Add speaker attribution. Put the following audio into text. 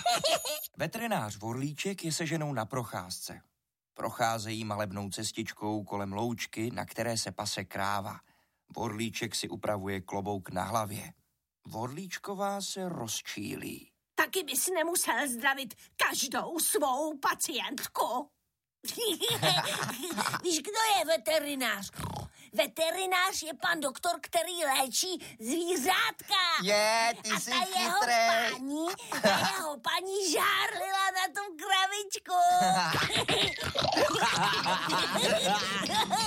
Speaker 1: Veterinář Vorlíček je se ženou na procházce. Procházejí malebnou cestičkou kolem loučky, na které se pase kráva. Vorlíček si upravuje klobouk na hlavě. Vorlíčková se rozčílí.
Speaker 2: Taky bys nemusel zdravit každou svou pacientku. Víš, kdo je veterinář? Veterinář je pan doktor, který léčí zvířátka.
Speaker 3: Ty jsi
Speaker 2: chytrý. A jeho paní žárlila na tu kravičku.